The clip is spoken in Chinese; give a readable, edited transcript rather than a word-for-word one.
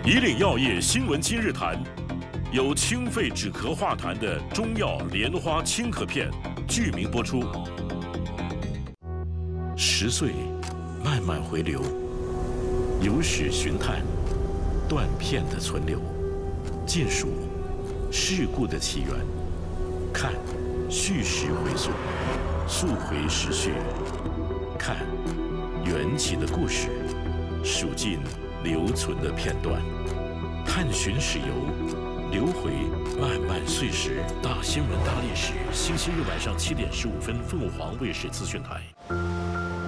以岭药业新闻今日谈，由清肺止咳化痰的中药莲花清咳片剧名播出。10岁慢慢回流，有史寻探，断片的存留，见数事故的起源，看叙事回溯，溯回时序，看缘起的故事，数尽留存的片段，探寻史游，流回漫漫岁时。大新闻大历史，星期日晚上7点15分，凤凰卫视资讯台。